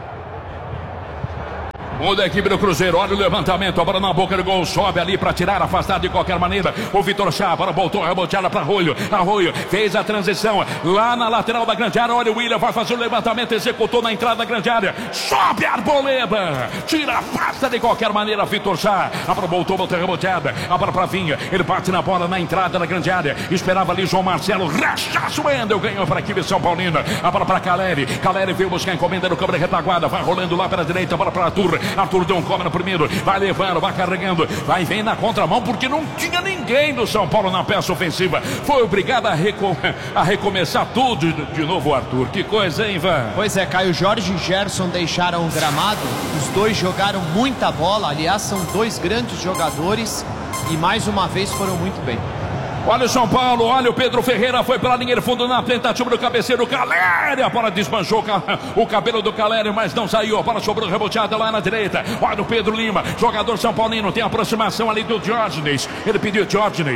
Muda a equipe do Cruzeiro, olha o levantamento, a bola na boca do gol, sobe ali para tirar, afastado de qualquer maneira. O Vitor Chá, a bola voltou, reboteada para Arroio. Arroio fez a transição lá na lateral da grande área. Olha o William, vai fazer o levantamento, executou na entrada da grande área. Sobe a Arboleda, tira, afasta de qualquer maneira. Vitor Chá, a bola voltou reboteada, a bola para Vinha. Ele bate na bola na entrada da grande área. Esperava ali João Marcelo, rechaço, Wendel ganhou para a equipe São Paulina. A bola para Caleri, Caleri veio buscar a encomenda no campo de retaguarda, vai rolando lá para a direita, a bola para Arthur. Arthur deu um come no primeiro, vai levando, vai carregando, vai vem na contramão, porque não tinha ninguém do São Paulo na peça ofensiva. Foi obrigado a recomeçar tudo de novo, Arthur. Que coisa, hein, Ivan? Pois é, Caio Jorge e Gerson deixaram o gramado. Os dois jogaram muita bola. Aliás, são dois grandes jogadores e mais uma vez foram muito bem. Olha o São Paulo, olha o Pedro Ferreira, foi pela linha de fundo na tentativa do cabeceiro, Caleri, a bola desmanchou o cabelo do Caleri, mas não saiu, a bola sobrou reboteada lá na direita. Olha o Pedro Lima, jogador São Paulino, tem aproximação ali do Diógenes, ele pediu,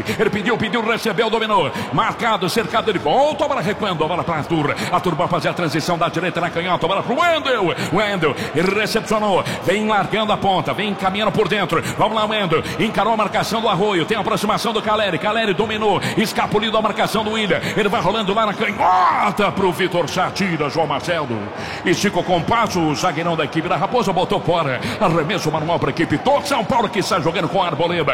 recebeu, dominou, marcado, cercado, ele volta, a bola recuando, a bola para Arthur vai fazer a transição da direita na canhota, a bola para o Wendel, ele recepcionou, vem largando a ponta, vem caminhando por dentro, vamos lá, Wendel, encarou a marcação do Arroio, tem a aproximação do Caleri dominou, escapulido a marcação do William, ele vai rolando lá na canhota pro Vitor Sá, tira João Marcelo, estica o compasso, o zagueirão da equipe da Raposa botou fora, arremesso manual para a equipe do São Paulo que está jogando com a Arboleda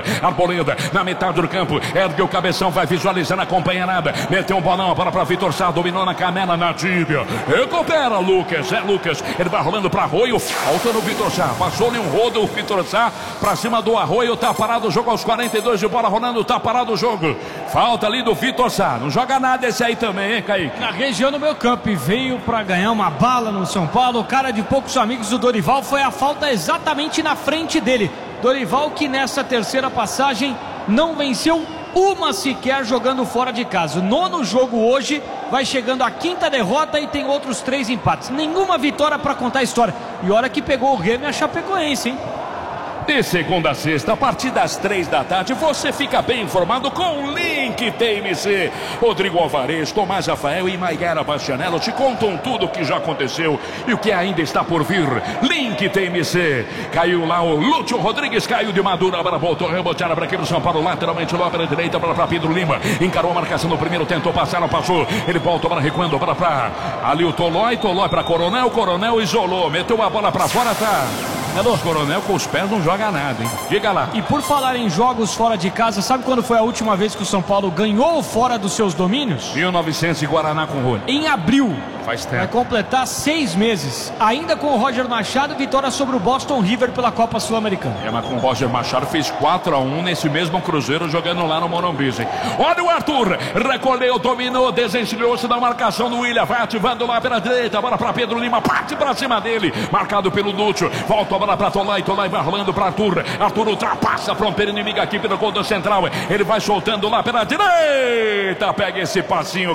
na metade do campo, ergue o cabeção, vai visualizando a companheirada, meteu um bolão, bola para Vitor Sá, dominou na canela, na tíbia, recupera Lucas, ele vai rolando para Arroio, falta no Vitor Sá, passou-lhe um rodo, o Vitor Sá para cima do Arroio, tá parado o jogo aos 42 de bola rolando, tá parado o jogo. Falta ali do Vitor Sá, não joga nada esse aí também, hein, Kaique? Na região do meio campo, e veio para ganhar uma bala no São Paulo, o cara de poucos amigos do Dorival, foi a falta exatamente na frente dele. Dorival que nessa terceira passagem não venceu uma sequer jogando fora de casa. O 9º jogo hoje, vai chegando a 5ª derrota e tem outros 3 empates. Nenhuma vitória para contar a história. E hora que pegou o Grêmio, a Chapecoense, hein? De segunda a sexta, a partir das 3 da tarde, você fica bem informado com o Link TMC. Rodrigo Alvarez, Tomás Rafael e Maigara Bastianello te contam tudo o que já aconteceu e o que ainda está por vir. Link TMC. Caiu lá o Lúcio Rodrigues, caiu de Madura, agora voltou, reboteada para aqui do São Paulo, lateralmente lá pela direita, para Pedro Lima. Encarou a marcação no primeiro, tentou passar, não passou. Ele volta para recuando, para ali o Tolói para Coronel isolou, meteu a bola para fora, tá? O Coronel com os pés não joga nada, hein? Diga lá. E por falar em jogos fora de casa, sabe quando foi a última vez que o São Paulo ganhou fora dos seus domínios? 1900 e Guaraná com Rony. Em abril. Faz tempo. Vai completar 6 meses. Ainda com o Roger Machado, vitória sobre o Boston River pela Copa Sul-Americana. Mas com o Roger Machado fez 4-1 nesse mesmo Cruzeiro jogando lá no Morumbi. Olha o Arthur, recolheu, dominou, desencilhou-se da marcação do William, vai ativando lá pela direita, bola para Pedro Lima, parte para cima dele, marcado pelo Lúcio, volta a bola para Tolói vai rolando para Arthur ultrapassa a fronteira inimiga aqui pelo gol do central, ele vai soltando lá pela direita, pega esse passinho,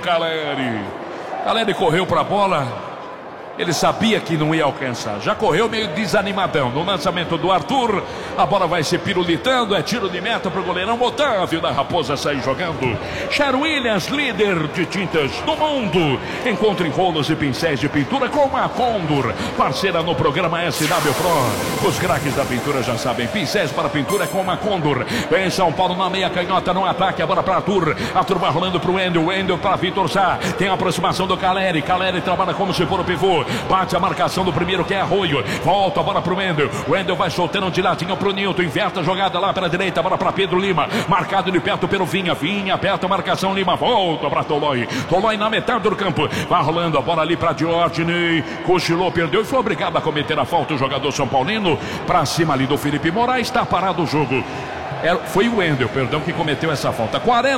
Caleri correu para a bola. Ele sabia que não ia alcançar. Já correu meio desanimadão. No lançamento do Arthur, a bola vai se pirulitando. É tiro de meta para o goleirão Otávio da Raposa sair jogando. Cher Williams, líder de tintas do mundo. Encontre rolos e pincéis de pintura com a Condor, parceira no programa SW Pro. Os craques da pintura já sabem. Pincéis para pintura com a Condor. Vem São Paulo na meia canhota, no ataque. A bola para Arthur. Arthur vai rolando para o Wendel para Vitor Sá. Tem a aproximação do Caleri. Caleri trabalha como se for o pivô. Bate a marcação do primeiro que é Arroio. Volta a bola pro Wendel. Wendel vai soltando de ladinho pro Nilton. Inverte a jogada lá pela direita. A bola para Pedro Lima. Marcado de perto pelo Vinha. Vinha aperta a marcação. Lima volta para Tolói. Tolói na metade do campo. Vai rolando a bola ali para Diógenes. Cochilou, perdeu e foi obrigado a cometer a falta. O jogador São Paulino. Para cima ali do Felipe Moraes. Está parado o jogo. Foi o Wendel, que cometeu essa falta.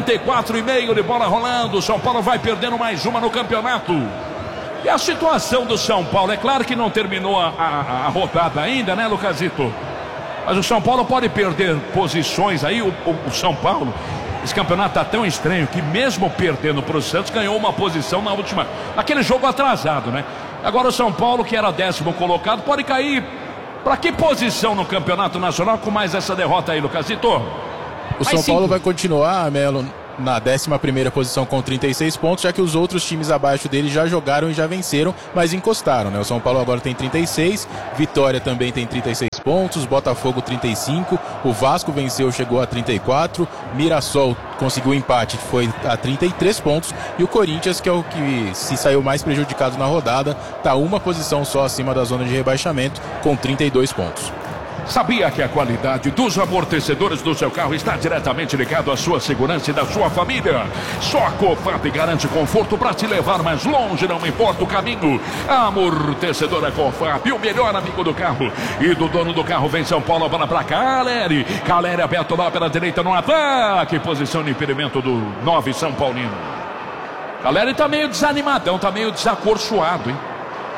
44,5 de bola rolando. São Paulo vai perdendo mais uma no campeonato. E a situação do São Paulo, é claro que não terminou a rodada ainda, né, Lucasito? Mas o São Paulo pode perder posições aí, o São Paulo, esse campeonato está tão estranho que mesmo perdendo para o Santos, ganhou uma posição naquele jogo atrasado, né? Agora o São Paulo, que era 10º colocado, pode cair para que posição no campeonato nacional com mais essa derrota aí, Lucasito? O São Paulo vai continuar, Melo, na 11ª posição com 36 pontos, já que os outros times abaixo dele já jogaram e já venceram, mas encostaram, né? O São Paulo agora tem 36, Vitória também tem 36 pontos, Botafogo 35, o Vasco venceu, chegou a 34, Mirassol conseguiu empate, foi a 33 pontos, e o Corinthians, que é o que se saiu mais prejudicado na rodada, está uma posição só acima da zona de rebaixamento, com 32 pontos. Sabia que a qualidade dos amortecedores do seu carro está diretamente ligado à sua segurança e da sua família? Só a Cofap garante conforto para te levar mais longe, não importa o caminho. A amortecedora Cofap, o melhor amigo do carro e do dono do carro. Vem São Paulo, bola para Caleri. Caleri aberto lá pela direita no ataque. Posição de impedimento do 9 São Paulino. Caleri tá meio desanimadão, tá meio desacorçoado, hein?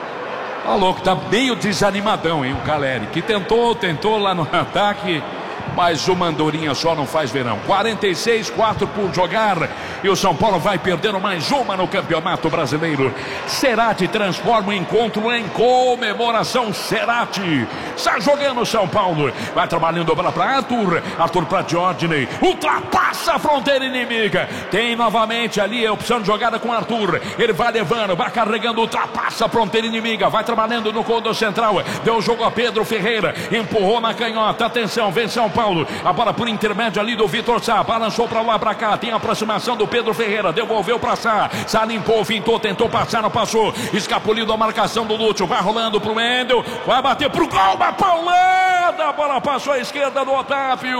Tá louco, tá meio desanimadão, hein, o Caleri, que tentou lá no ataque, Mas o Mandorinha só não faz verão. 46, 4 por jogar. E o São Paulo vai perdendo mais uma no Campeonato Brasileiro. Cerati transforma o encontro em comemoração. Cerati está jogando o São Paulo. Vai trabalhando a bola para Arthur. Arthur para Diógenes. Ultrapassa a fronteira inimiga. Tem novamente ali a opção de jogada com Arthur. Ele vai levando, vai carregando, ultrapassa a fronteira inimiga. Vai trabalhando no corredor central. Deu o jogo a Pedro Ferreira. Empurrou na canhota. Atenção, vem São Paulo. A bola por intermédio ali do Vitor Sá. Balançou para lá, para cá. Tem a aproximação do Pedro Ferreira. Devolveu para Sá. Sá limpou, fintou, tentou passar, não passou. Escapuliu da marcação do Lúcio. Vai rolando pro Wendel. Vai bater pro gol. Uma paulada. A bola passou à esquerda do Otávio.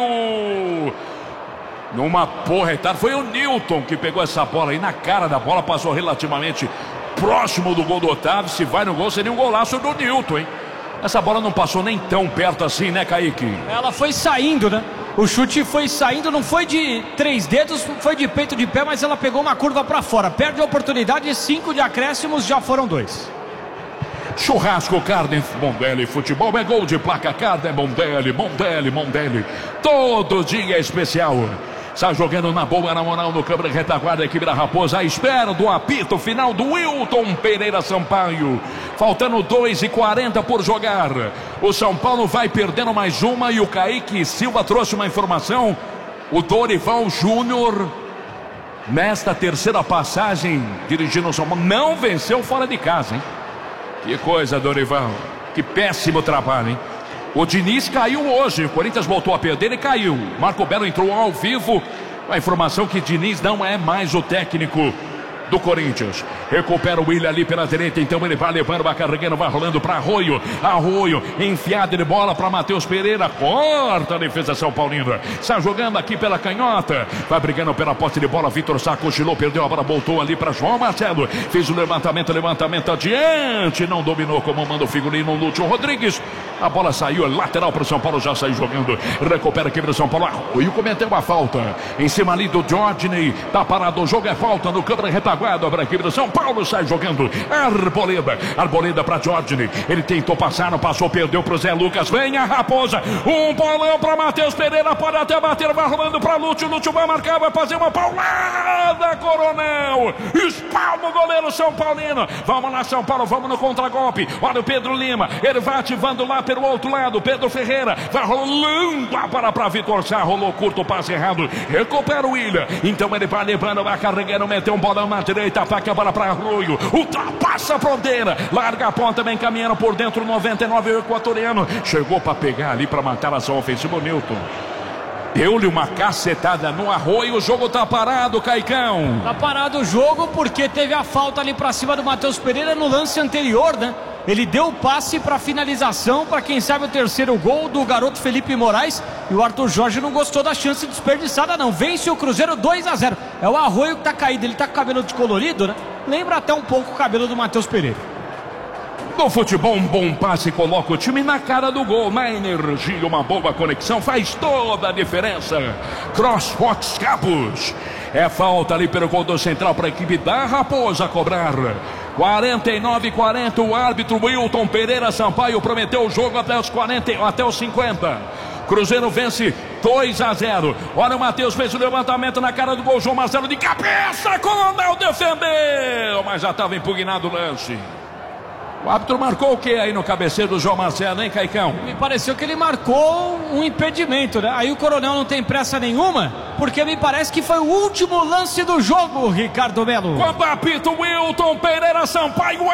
Numa porretada. Foi o Newton que pegou essa bola aí na cara da bola. Passou relativamente próximo do gol do Otávio. Se vai no gol, seria um golaço do Newton, hein? Essa bola não passou nem tão perto assim, né, Kaique? Ela foi saindo, né? O chute foi saindo, não foi de 3 dedos, foi de peito de pé, mas ela pegou uma curva para fora. Perde a oportunidade, 5 de acréscimos, já foram 2. Churrasco Carne Mondelli, futebol é gol de placa. Carne Mondelli, Mondelli, Mondelli. Todo dia é especial. Está jogando na boa, na moral, no câmera retaguarda, a equipe da Raposa, à espera do apito final do Wilton Pereira Sampaio. Faltando 2:40 por jogar. O São Paulo vai perdendo mais uma e o Kaique Silva trouxe uma informação. O Dorival Júnior, nesta terceira passagem, dirigindo o São Paulo, não venceu fora de casa, hein? Que coisa, Dorival. Que péssimo trabalho, hein? O Diniz caiu hoje, o Corinthians voltou a perder e caiu. Marco Belo entrou ao vivo. A informação que Diniz não é mais o técnico do Corinthians. Recupera o Willian ali pela direita, então ele vai levando, vai carregando, vai rolando para Arroio. Arroio, enfiada de bola para Matheus Pereira. Corta a defesa São Paulina. Está jogando aqui pela canhota. Vai brigando pela posse de bola. Vitor Sá cochilou, perdeu a bola, voltou ali para João Marcelo. Fez o levantamento adiante. Não dominou como manda o figurino Lúcio Rodrigues. A bola saiu, lateral para o São Paulo, já saiu jogando. Recupera aqui para o São Paulo. Arroio cometeu uma falta. Em cima ali do Diógenes. Tá parado, o jogo é falta no câmera retaguarda para a equipe do São Paulo. Sai jogando. Arboleda para Diógenes. Ele tentou passar, não passou, perdeu para o Zé Lucas. Vem a Raposa. Um bolão para Matheus Pereira. Pode até bater, vai rolando para Lúcio. Lúcio vai marcar, vai fazer uma paulada. Coronel. Espalma o goleiro São Paulino. Vamos lá, São Paulo. Vamos no contragolpe. Olha o Pedro Lima. Ele vai ativando lá pelo outro lado. Pedro Ferreira. Vai rolando a bola para Vitor Sá. Rolou curto, passe errado. Recupera o Willian. Então ele vai levando, vai carregando, meteu um bolão na direita. Ataca a bola para Arroio. Ultrapassa a fronteira. Larga a ponta, vem caminhando por dentro. 99 o equatoriano. Chegou para pegar ali para matar a ação ofensiva. O Newton deu-lhe uma cacetada no Arroio. O jogo tá parado, Caicão. Tá parado o jogo porque teve a falta ali para cima do Matheus Pereira no lance anterior, né? Ele deu o passe para finalização, para quem sabe o terceiro gol do garoto Felipe Moraes. E o Arthur Jorge não gostou da chance desperdiçada, não. Vence o Cruzeiro 2-0. É o Arroio que tá caído, ele tá com o cabelo descolorido, né? Lembra até um pouco o cabelo do Matheus Pereira. No futebol, um bom passe coloca o time na cara do gol. Na energia, uma boa conexão faz toda a diferença. CrossFox Cabos. É falta ali pelo corredor central para a equipe da Raposa cobrar. 49-40, o árbitro Wilton Pereira Sampaio prometeu o jogo até os 50. Cruzeiro vence 2-0. Olha o Matheus, fez o levantamento na cara do gol. João Marcelo de cabeça, Coronel defendeu, mas já estava impugnado o lance. O árbitro marcou o que aí no cabeceiro do João Marcelo, hein, Caicão? Me pareceu que ele marcou um impedimento, né? Aí o Coronel não tem pressa nenhuma, porque me parece que foi o último lance do jogo, Ricardo Melo. Quando apita o Wilton Pereira Sampaio,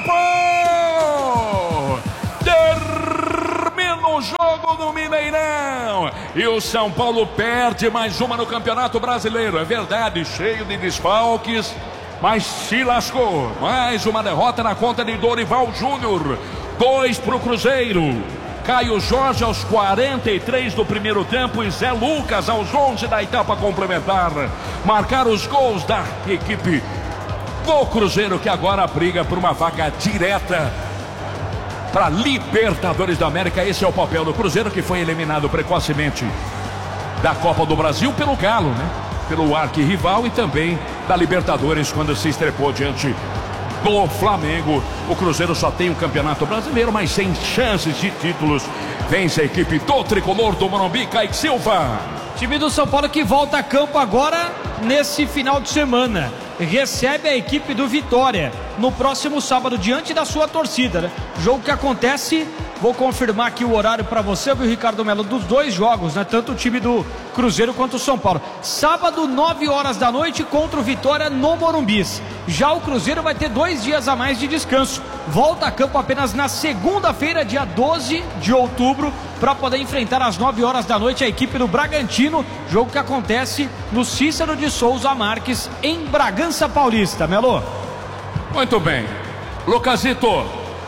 acabou! Termina o jogo no Mineirão. E o São Paulo perde mais uma no Campeonato Brasileiro. É verdade, cheio de desfalques, mas se lascou. Mais uma derrota na conta de Dorival Júnior. 2 para o Cruzeiro. Caio Jorge aos 43 do primeiro tempo e Zé Lucas aos 11 da etapa complementar. Marcaram os gols da equipe do Cruzeiro, que agora briga por uma vaga direta para Libertadores da América. Esse é o papel do Cruzeiro, que foi eliminado precocemente da Copa do Brasil pelo Galo, né? Pelo arquirrival, e também da Libertadores, quando se estrepou diante do Flamengo. O Cruzeiro só tem um campeonato brasileiro, mas sem chances de títulos. Vence a equipe do tricolor do Morumbi, Kaique Silva. Time do São Paulo que volta a campo agora nesse final de semana. Recebe a equipe do Vitória no próximo sábado diante da sua torcida, né? Jogo que acontece, vou confirmar aqui o horário para você, viu, Ricardo Melo, dos dois jogos, né? Tanto o time do Cruzeiro quanto o São Paulo. Sábado, 9 horas da noite, contra o Vitória no Morumbi. Já o Cruzeiro vai ter 2 dias a mais de descanso. Volta a campo apenas na segunda-feira, dia 12 de outubro, para poder enfrentar às 9 horas da noite a equipe do Bragantino. Jogo que acontece no Cícero de Souza Marques, em Bragança Paulista. Melo? Muito bem. Lucasito,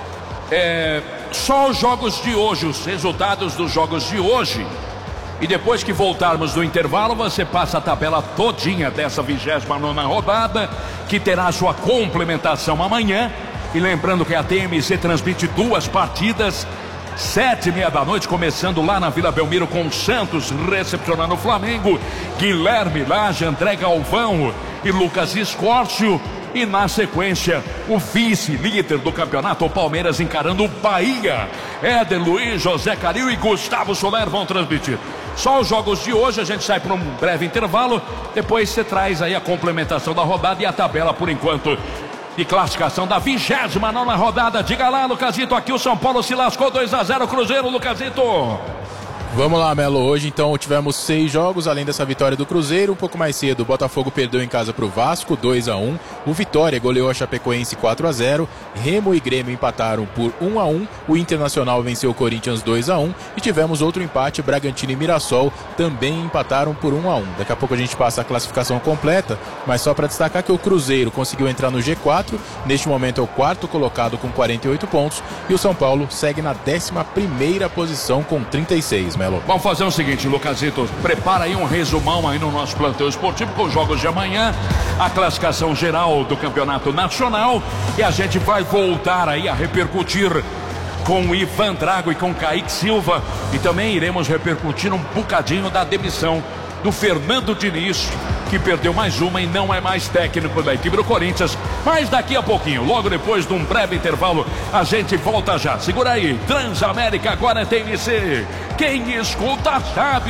só os jogos de hoje, os resultados dos jogos de hoje. E depois que voltarmos do intervalo, você passa a tabela todinha dessa 29ª rodada, que terá sua complementação amanhã. E lembrando que a TMC transmite 2 partidas, 7h30 da noite, começando lá na Vila Belmiro com o Santos recepcionando o Flamengo, Guilherme Lage, André Galvão e Lucas Escórcio. E na sequência, o vice-líder do campeonato, o Palmeiras, encarando o Bahia. Éder Luiz, José Caril e Gustavo Soler vão transmitir. Só os jogos de hoje, a gente sai para um breve intervalo. Depois você traz aí a complementação da rodada e a tabela, por enquanto, de classificação da 29ª rodada. Diga lá, Lucasito, aqui o São Paulo se lascou 2-0 Cruzeiro, Lucasito. Vamos lá, Melo. Hoje, então, tivemos 6 jogos, além dessa vitória do Cruzeiro. Um pouco mais cedo, o Botafogo perdeu em casa para o Vasco, 2-1. O Vitória goleou a Chapecoense 4-0. Remo e Grêmio empataram por 1-1. O Internacional venceu o Corinthians 2-1. E tivemos outro empate, Bragantino e Mirassol também empataram por 1-1. Daqui a pouco a gente passa a classificação completa, mas só para destacar que o Cruzeiro conseguiu entrar no G4. Neste momento é o 4º colocado com 48 pontos. E o São Paulo segue na 11ª posição com 36, Melo. Vamos fazer o seguinte, Lucasito, prepara aí um resumão aí no nosso plantão esportivo com os jogos de amanhã, a classificação geral do Campeonato Nacional, e a gente vai voltar aí a repercutir com o Ivan Drago e com o Kaique Silva, e também iremos repercutir um bocadinho da demissão do Fernando Diniz, que perdeu mais uma e não é mais técnico da equipe do Corinthians. Mas daqui a pouquinho, logo depois de um breve intervalo, a gente volta já. Segura aí, Transamérica agora é TMC. Quem escuta sabe.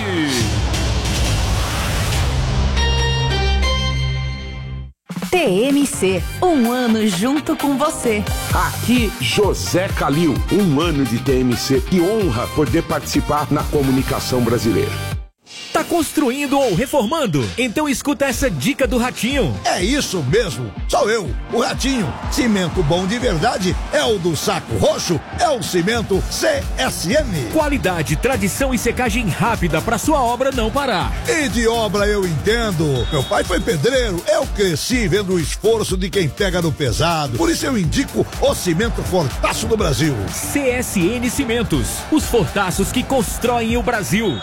TMC, um ano junto com você. Aqui José Calil, um ano de TMC. Que honra poder participar na comunicação brasileira. Tá construindo ou reformando? Então escuta essa dica do Ratinho. É isso mesmo, sou eu, o Ratinho. Cimento bom de verdade é o do Saco Roxo, é o cimento CSM. Qualidade, tradição e secagem rápida para sua obra não parar. E de obra eu entendo. Meu pai foi pedreiro, eu cresci vendo o esforço de quem pega no pesado. Por isso eu indico o cimento Fortaço do Brasil. CSN Cimentos, os fortaços que constroem o Brasil.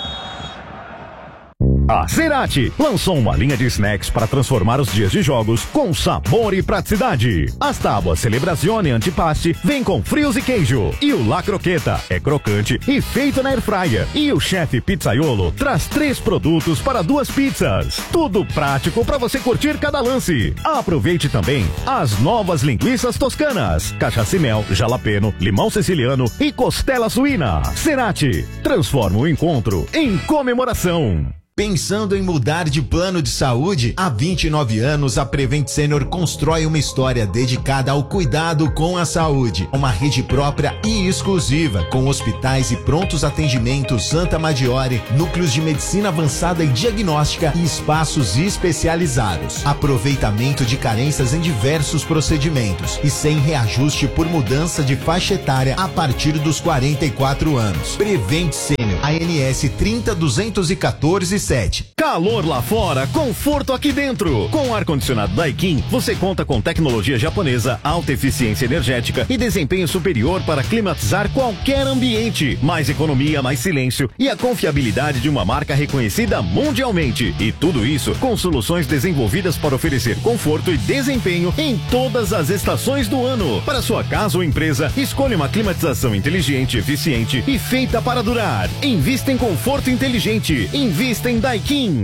A Cerati lançou uma linha de snacks para transformar os dias de jogos com sabor e praticidade. As tábuas Celebrazione Antipaste vem com frios e queijo. E o La Croqueta é crocante e feito na airfryer. E o chefe Pizzaiolo traz 3 produtos para 2 pizzas. Tudo prático para você curtir cada lance. Aproveite também as novas linguiças toscanas, cachaça e mel, jalapeno, limão siciliano e costela suína. Cerati transforma o encontro em comemoração. Pensando em mudar de plano de saúde? Há 29 anos, a Prevent Senior constrói uma história dedicada ao cuidado com a saúde. Uma rede própria e exclusiva, com hospitais e prontos atendimentos Santa Maggiore, núcleos de medicina avançada e diagnóstica e espaços especializados. Aproveitamento de carências em diversos procedimentos e sem reajuste por mudança de faixa etária a partir dos 44 anos. Prevent Senior, ANS 30214-7. Calor lá fora, conforto aqui dentro. Com o ar-condicionado Daikin, você conta com tecnologia japonesa, alta eficiência energética e desempenho superior para climatizar qualquer ambiente. Mais economia, mais silêncio e a confiabilidade de uma marca reconhecida mundialmente. E tudo isso com soluções desenvolvidas para oferecer conforto e desempenho em todas as estações do ano. Para sua casa ou empresa, escolha uma climatização inteligente, eficiente e feita para durar. Invista em conforto inteligente. Invista em Daikin.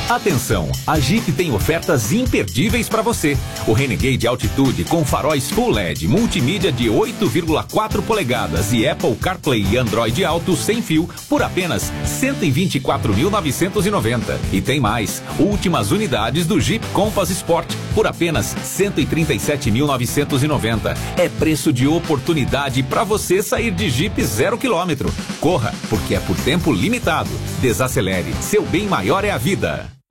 Atenção, a Jeep tem ofertas imperdíveis para você. O Renegade Altitude com faróis Full LED, multimídia de 8,4 polegadas e Apple CarPlay e Android Auto sem fio por apenas R$ 124.990. E tem mais, últimas unidades do Jeep Compass Sport por apenas R$ 137.990. É preço de oportunidade para você sair de Jeep 0 km. Corra, porque é por tempo limitado. Desacelere, seu bem maior é a vida.